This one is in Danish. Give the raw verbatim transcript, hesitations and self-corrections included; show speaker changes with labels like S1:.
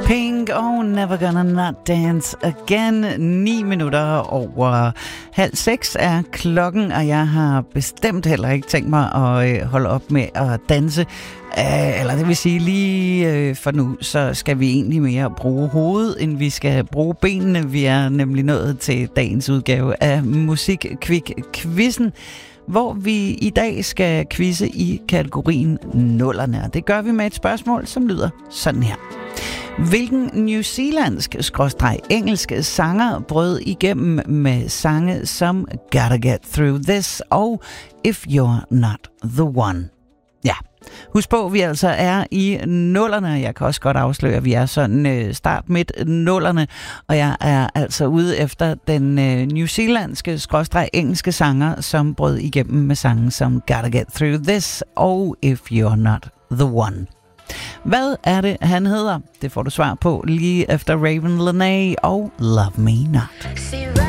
S1: Pink og Never Gonna Not Dance Again. Ni minutter over halv seks er klokken, og jeg har bestemt heller ikke tænkt mig at holde op med at danse. Eller det vil sige, lige for nu, så skal vi egentlig mere bruge hovedet, end vi skal bruge benene. Vi er nemlig nået til dagens udgave af Musikquiz-quizzen, hvor vi i dag skal quizze i kategorien nullerne. Og det gør vi med et spørgsmål, som lyder sådan her. Hvilken newzealandsk-engelsk sanger brød igennem med sange som Gotta Get Through This og If You're Not The One? Ja, husk på, at vi altså er i nullerne. Jeg kan også godt afsløre, at vi er sådan start midt nullerne, og jeg er altså ude efter den newzealandske-engelske sanger, som brød igennem med sange som Gotta Get Through This og If You're Not The One. Hvad er det, han hedder? Det får du svar på lige efter Raven Lenae og Love Me Not.